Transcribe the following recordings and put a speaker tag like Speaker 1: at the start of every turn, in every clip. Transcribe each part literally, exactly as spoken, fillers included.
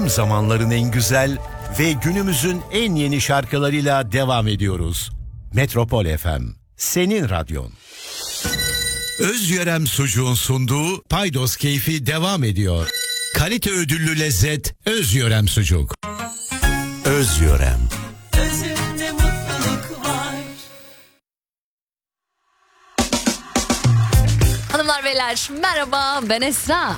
Speaker 1: tüm zamanların en güzel ve günümüzün en yeni şarkılarıyla devam ediyoruz. Metropol F M, senin radyon. Özyörem Sucuğun sunduğu Paydos Keyfi devam ediyor. Kalite ödüllü lezzet Özyörem Sucuk. Özyörem.
Speaker 2: Özünde mutluluk var.
Speaker 3: Hanımlar beyler merhaba, ben Esra.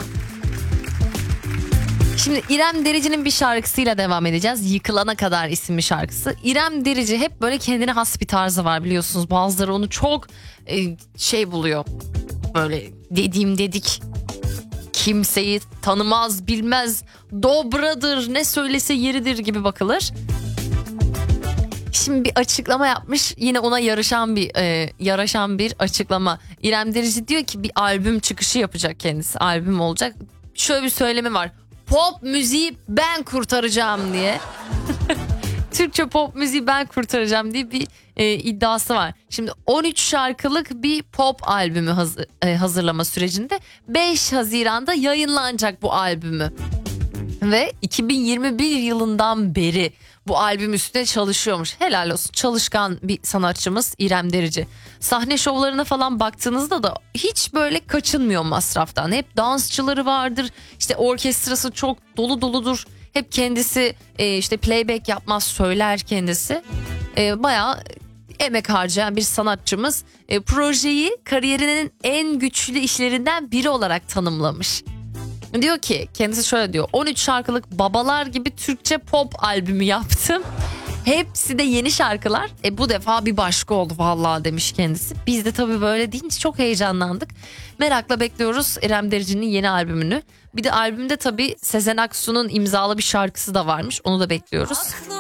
Speaker 3: Şimdi İrem Derici'nin bir şarkısıyla devam edeceğiz. Yıkılana Kadar isimli şarkısı. İrem Derici hep böyle kendine has bir tarzı var biliyorsunuz. Bazıları onu çok e, şey buluyor. Böyle dediğim dedik. Kimseyi tanımaz, bilmez, dobradır, ne söylese yeridir gibi bakılır. Şimdi bir açıklama yapmış, yine ona yarışan bir e, yaraşan bir açıklama. İrem Derici diyor ki bir albüm çıkışı yapacak kendisi, albüm olacak. Şöyle bir söylemi var: pop müziği ben kurtaracağım diye. Türkçe pop müziği ben kurtaracağım diye bir e, iddiası var. Şimdi on üç şarkılık bir pop albümü hazır, e, hazırlama sürecinde beş Haziran'da yayınlanacak bu albümü. Ve iki bin yirmi bir yılından beri bu albüm üstüne çalışıyormuş. Helal olsun, çalışkan bir sanatçımız İrem Derici. Sahne şovlarına falan baktığınızda da hiç böyle kaçınmıyor masraftan. Hep dansçıları vardır, işte orkestrası çok dolu doludur. Hep kendisi e, işte playback yapmaz, söyler kendisi. E, bayağı emek harcayan bir sanatçımız. E, projeyi kariyerinin en güçlü işlerinden biri olarak tanımlamış. Diyor ki kendisi şöyle diyor: on üç şarkılık babalar gibi Türkçe pop albümü yaptım. Hepsi de yeni şarkılar. E bu defa bir başka oldu vallahi demiş kendisi. Biz de tabii böyle deyince çok heyecanlandık. Merakla bekliyoruz İrem Derici'nin yeni albümünü. Bir de albümde tabii Sezen Aksu'nun imzalı bir şarkısı da varmış. Onu da bekliyoruz.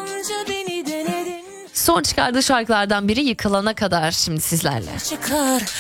Speaker 3: Son çıkardığı şarkılardan biri Yıkılana Kadar şimdi sizlerle.
Speaker 2: Çıkar